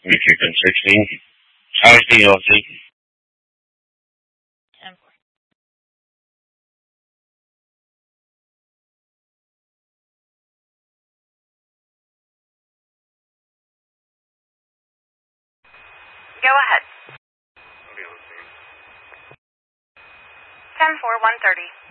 Michigan 16. How's DLC? Go ahead. 10-4, 130.